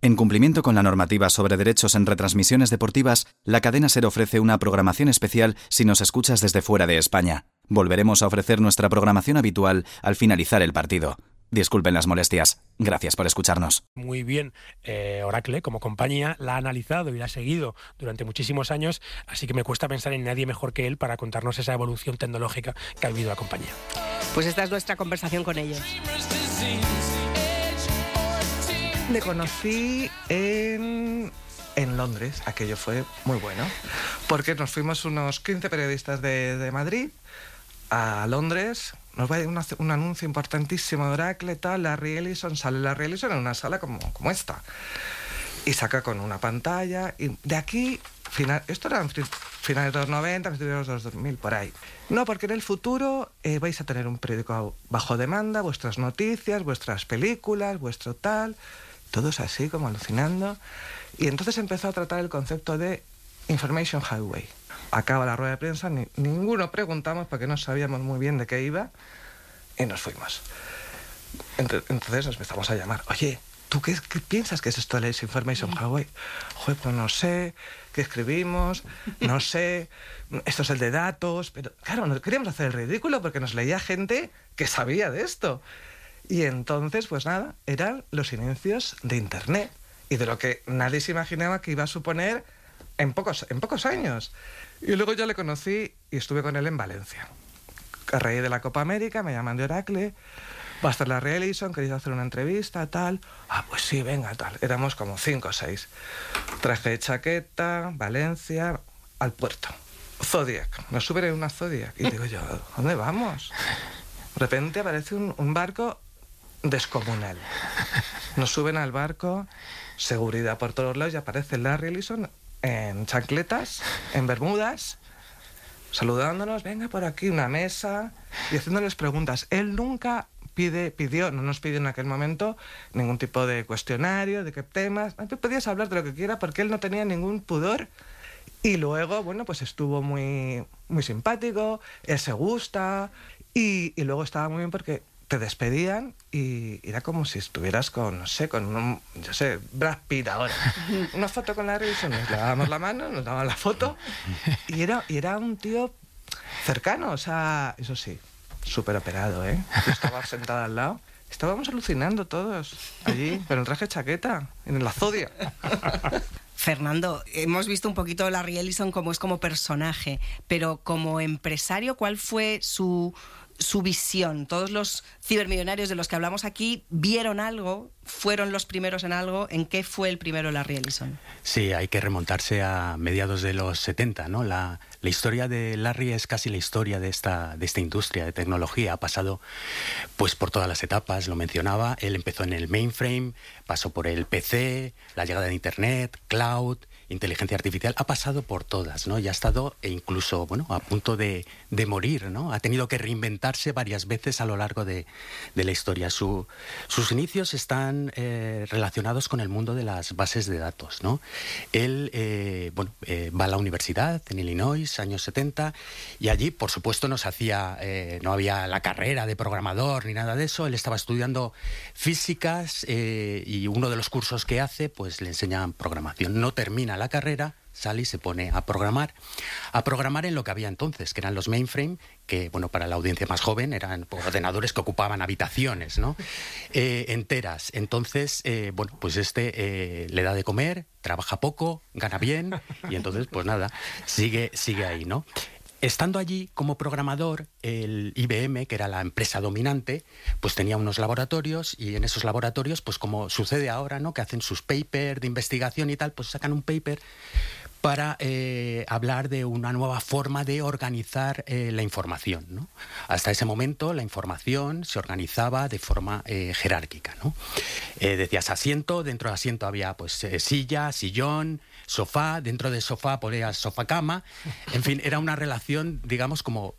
En cumplimiento con la normativa sobre derechos en retransmisiones deportivas, la cadena SER ofrece una programación especial si nos escuchas desde fuera de España. Volveremos a ofrecer nuestra programación habitual al finalizar el partido. Disculpen las molestias. Gracias por escucharnos. Muy bien, Oracle como compañía la ha analizado y la ha seguido durante muchísimos años, así que me cuesta pensar en nadie mejor que él para contarnos esa evolución tecnológica que ha vivido la compañía. Pues esta es nuestra conversación con ellos. Le conocí en Londres, aquello fue muy bueno, porque nos fuimos unos 15 periodistas de Madrid a Londres. Nos va a ir un anuncio importantísimo de Oracle, tal, Larry Ellison, sale Larry Ellison en una sala como esta, y saca con una pantalla, y de aquí, esto era finales de los 90, principios de los 2000, por ahí. No, porque en el futuro vais a tener un periódico bajo demanda, vuestras noticias, vuestras películas, vuestro tal, todos así como alucinando, y entonces empezó a tratar el concepto de Information Highway. Acaba la rueda de prensa, ninguno preguntamos porque no sabíamos muy bien de qué iba, y nos fuimos. Entonces nos empezamos a llamar. Oye, ¿tú qué piensas que es esto de la Information Highway? Joder, pues no sé, ¿qué escribimos? No sé, esto es el de datos, pero claro, no queríamos hacer el ridículo porque nos leía gente que sabía de esto. Y entonces, pues nada, eran los inicios de Internet y de lo que nadie se imaginaba que iba a suponer en pocos años. Y luego yo le conocí y estuve con él en Valencia. A raíz de la Copa América me llaman de Oracle, va a estar Larry Ellison, queréis hacer una entrevista, tal. Ah, pues sí, venga, tal. Éramos como 5 o 6. Traje de chaqueta, Valencia, al puerto. Zodiac, nos suben en una Zodiac. Y digo yo, ¿dónde vamos? De repente aparece un barco descomunal. Nos suben al barco, seguridad por todos lados, y aparece Larry Ellison en chancletas, en bermudas, saludándonos, venga por aquí, una mesa, y haciéndoles preguntas. Él nunca no nos pidió en aquel momento ningún tipo de cuestionario, de qué temas. Podías hablar de lo que quiera porque él no tenía ningún pudor. Y luego, bueno, pues estuvo muy, muy simpático, él se gusta, y luego estaba muy bien porque te despedían y era como si estuvieras con Brad Pitt ahora. Una foto con Larry Ellison, nos dábamos la mano, nos daban la foto, y era un tío cercano, o sea, eso sí, súper operado, ¿eh? Yo estaba sentada al lado, estábamos alucinando todos allí, con el traje de chaqueta, en la Zodiac. Fernando, hemos visto un poquito a Larry Ellison como es como personaje, pero como empresario, ¿cuál fue su visión? Todos los cibermillonarios de los que hablamos aquí vieron algo, fueron los primeros en algo. ¿En qué fue el primero Larry Ellison? Sí, hay que remontarse a mediados de los 70, ¿no? La historia de Larry es casi la historia de esta industria de tecnología. Ha pasado pues por todas las etapas, lo mencionaba. Él empezó en el mainframe, pasó por el PC, la llegada de Internet, cloud, inteligencia artificial, ha pasado por todas, ¿no? Y ha estado incluso, bueno, a punto de morir, ¿no? Ha tenido que reinventarse varias veces a lo largo de la historia. Sus inicios están relacionados con el mundo de las bases de datos, ¿no? Él, va a la universidad en Illinois, años 70, y allí, por supuesto, no había la carrera de programador ni nada de eso. Él estaba estudiando físicas y uno de los cursos que hace, pues le enseñan programación. No termina la carrera, sale y se pone a programar en lo que había entonces, que eran los mainframe, que, bueno, para la audiencia más joven eran ordenadores que ocupaban habitaciones, ¿no? Enteras. Entonces, pues le da de comer, trabaja poco, gana bien, y entonces, pues nada, sigue ahí, ¿no? Estando allí como programador, el IBM, que era la empresa dominante, pues tenía unos laboratorios, y en esos laboratorios, pues como sucede ahora, ¿no? Que hacen sus papers de investigación y tal, pues sacan un paper para hablar de una nueva forma de organizar la información, ¿no? Hasta ese momento la información se organizaba de forma jerárquica, ¿no? Decías asiento, dentro del asiento había pues silla, sillón, sofá, dentro del sofá ponías sofá-cama, en fin, era una relación, digamos, como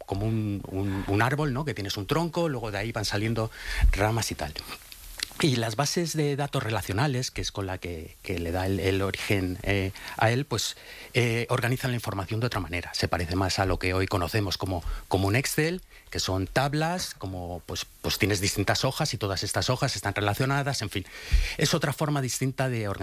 un árbol, ¿no? Que tienes un tronco, luego de ahí van saliendo ramas y tal. Y las bases de datos relacionales, que es con la que le da el origen a él, pues organizan la información de otra manera. Se parece más a lo que hoy conocemos como un Excel, que son tablas, como pues tienes distintas hojas y todas estas hojas están relacionadas, en fin. Es otra forma distinta de organizar